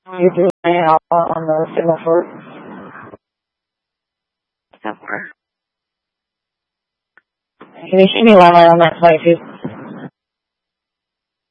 You do out on the signal for so far. Can you see me while I'm on that flight too?